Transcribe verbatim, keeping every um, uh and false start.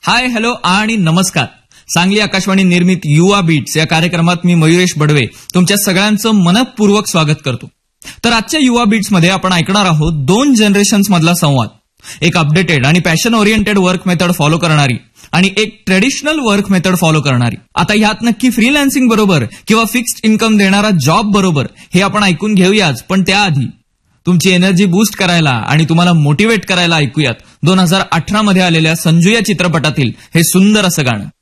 हाय, hello आणि नमस्कार. सांगली आकाशवाणी निर्मित युवा बीट्स या कार्यक्रमात मी मयुरेश बडवे तुमच्या सगळ्यांचं मनपूर्वक स्वागत करतो. तर आजच्या युवा बीट्स मध्ये आपण ऐकणार आहोत दोन जनरेशन्स मधला संवाद. एक अपडेटेड आणि passion oriented work method follow करणारी आणि एक ट्रेडिशनल वर्क मेथड फॉलो करणारी. आता ह्यात नक्की फ्रीलान्सिंग बरोबर किंवा फिक्स्ड इन्कम देणारा जॉब बरोबर हे आपण ऐकून घेऊयाच. पण त्याआधी तुमची एनर्जी बूस्ट करायला आणि तुम्हाला मोटिवेट करायला ऐकूयात दोन हजार अठरा मध्ये आलेल्या संजू या चित्रपटातील हे सुंदर असं गाणं.